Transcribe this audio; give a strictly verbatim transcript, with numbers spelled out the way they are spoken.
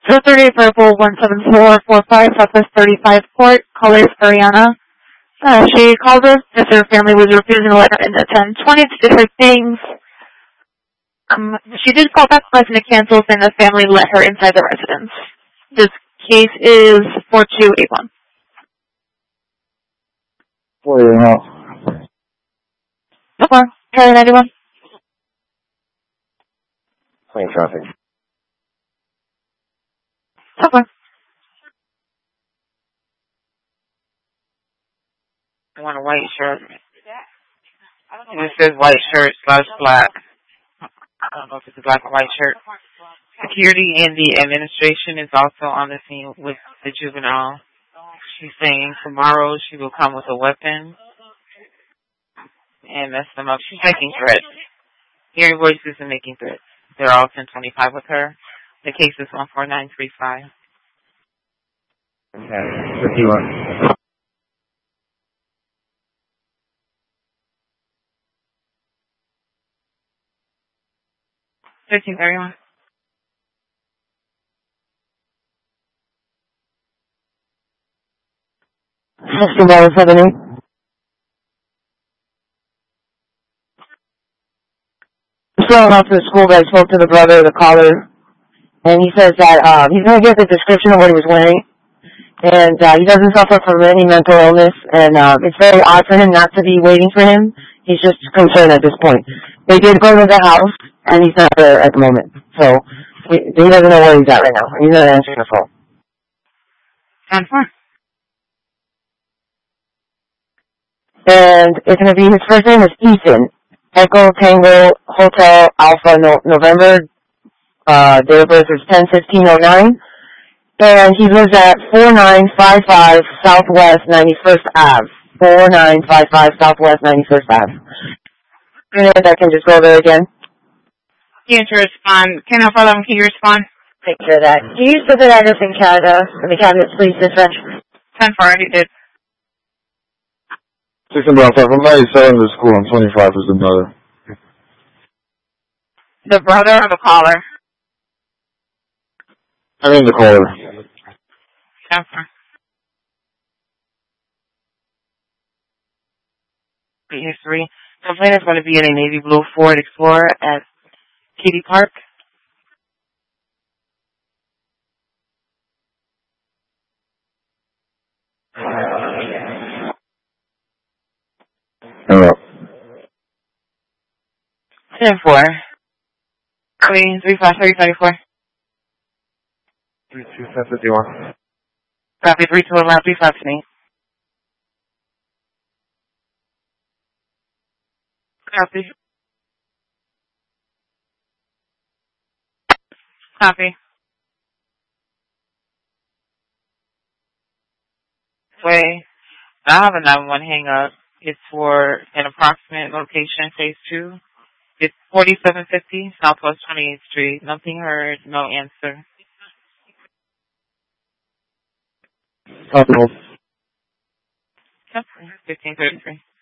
two thirty Purple one seven four four five Southwest thirty-five Court. Caller is Ariana. Uh, she called us that her family was refusing to let her in at ten twenty to do her things. Um, she did call back requesting to cancel, saying the family let her inside the residence. This case is four two eight one. four two eight one. No more. Charlie ninety-one. Plain traffic. No more. I want a white shirt. It says white shirt slash black. I don't know if it's a black or white shirt. Security and the administration is also on the scene with the juvenile. She's saying tomorrow she will come with a weapon and mess them up. She's making threats. Hearing voices and making threats. They're all ten twenty-five with her. The case is one four nine three five. Okay, fifty-one. fifteen thirty-one. Mister Wallace, seven eight. Going off to the school that I spoke to the brother, the caller, and he says that uh, he's going to get the description of what he was wearing, and uh, he doesn't suffer from any mental illness, and uh, it's very odd for him not to be waiting for him. He's just concerned at this point. They did go to the house, and he's not there at the moment, so he, he doesn't know where he's at right now. He's not answering the phone. ten four. And it's going to be, his first name is Ethan. Echo Tango Hotel Alpha no, November. Uh, date of birth is ten fifteen oh nine. And he lives at four nine five five Southwest ninety-first Avenue. four nine five five Southwest ninety-first Avenue. And I can just go there again. Can you respond? Can I follow him? Can you respond? Take care of that. Can you put the address in Canada? In the cabinets, please, dispatch. ten four, he did. six number five. I'm ninety-seven to school. I'm twenty-five as the brother. The brother or the caller? I mean the caller. ten four. History. Complaint is going to be in a navy blue Ford Explorer at Kitty Park. Hello. ten four. three three five three five four. three two ten fifty-one. Copy three two around three five to me. Copy. Copy. Way. I have a nine one hang up. It's for an approximate location, phase two. It's forty-seven fifty Southwest twenty-eighth Street. Nothing heard, no answer. Possible. fifteen thirty-three.